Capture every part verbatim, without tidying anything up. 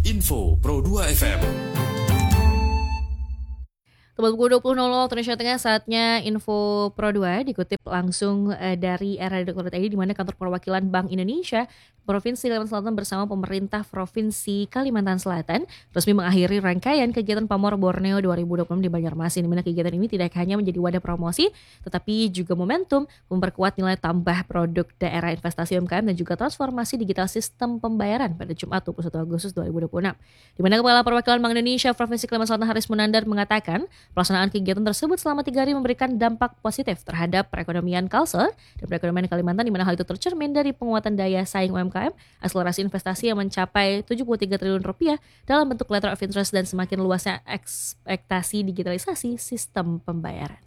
Info Pro dua F M. Tepat pukul dua puluh nol nol Indonesia Tengah, saatnya Info Pro dua dikutip langsung eh, dari R A D titik I D, di mana kantor perwakilan Bank Indonesia Provinsi Kalimantan Selatan bersama pemerintah Provinsi Kalimantan Selatan resmi mengakhiri rangkaian kegiatan Pamor Borneo dua ribu dua puluh enam di Banjarmasin, di mana kegiatan ini tidak hanya menjadi wadah promosi tetapi juga momentum memperkuat nilai tambah produk daerah, investasi U M K M dan juga transformasi digital sistem pembayaran pada Jumat dua puluh satu Agustus dua ribu dua puluh enam. Di mana Kepala Perwakilan Bank Indonesia Provinsi Kalimantan Selatan Haris Munandar mengatakan pelaksanaan kegiatan tersebut selama tiga hari memberikan dampak positif terhadap perekonomian Kalsel dan perekonomian Kalimantan, di mana hal itu tercermin dari penguatan daya saing U M K M, akselerasi investasi yang mencapai tujuh puluh tiga triliun rupiah dalam bentuk letter of interest, dan semakin luasnya ekspektasi digitalisasi sistem pembayaran.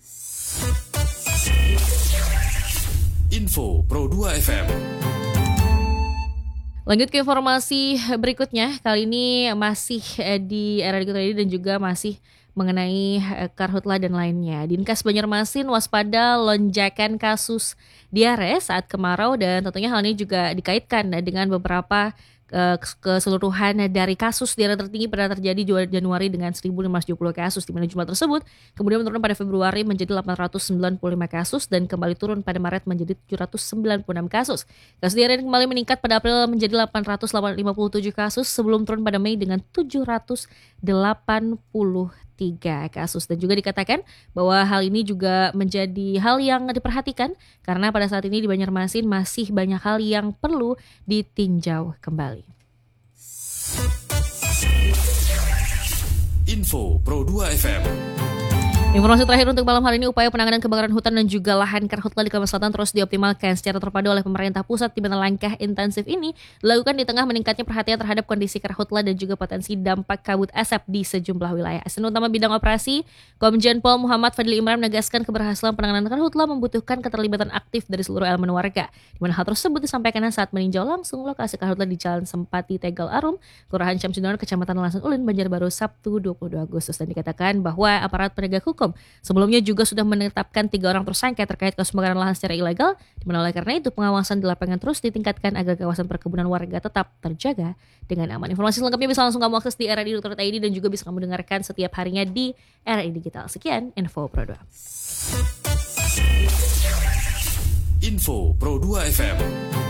Info Pro dua F M. Lanjut ke informasi berikutnya, kali ini masih di R A D titik I D dan juga masih mengenai karhutla dan lainnya. Dinkes Banjarmasin waspada lonjakan kasus diare saat kemarau, dan tentunya hal ini juga dikaitkan dengan beberapa uh, keseluruhan dari kasus diare tertinggi pada terjadi Januari dengan seribu lima ratus tujuh puluh kasus, di mana jumlah tersebut kemudian menurun pada Februari menjadi delapan ratus sembilan puluh lima kasus dan kembali turun pada Maret menjadi tujuh ratus sembilan puluh enam kasus. Kasus diare kembali meningkat pada April menjadi delapan ratus lima puluh tujuh kasus sebelum turun pada Mei dengan tujuh ratus delapan puluh tiga kasus, dan juga dikatakan bahwa hal ini juga menjadi hal yang diperhatikan karena pada saat ini di Banjarmasin masih banyak hal yang perlu ditinjau kembali. Info Pro dua F M. Informasi terakhir untuk malam hari ini, upaya penanganan kebakaran hutan dan juga lahan karhutla di Kalimantan Selatan terus dioptimalkan secara terpadu oleh pemerintah pusat, di mana langkah intensif ini dilakukan di tengah meningkatnya perhatian terhadap kondisi karhutla dan juga potensi dampak kabut asap di sejumlah wilayah. Asisten Utama Bidang Operasi Komjen Pol Muhammad Fadli Imran menegaskan keberhasilan penanganan karhutla membutuhkan keterlibatan aktif dari seluruh elemen warga, di mana hal tersebut disampaikan saat meninjau langsung lokasi karhutla di Jalan Sempati Tegal Arum, Kelurahan Syamsuddin, Kecamatan Lasan Ulin, Banjarbaru, Sabtu dua puluh dua Agustus, dan dikatakan bahwa aparat penegak hukum sebelumnya juga sudah menetapkan tiga orang tersangka terkait kasus pembakaran lahan secara ilegal, di mana oleh karena itu pengawasan di lapangan terus ditingkatkan agar kawasan perkebunan warga tetap terjaga dengan aman. Informasi selengkapnya bisa langsung kamu akses di R A D titik I D dan juga bisa kamu dengarkan setiap harinya di R A D Digital. Sekian Info Pro dua. Info Pro dua F M.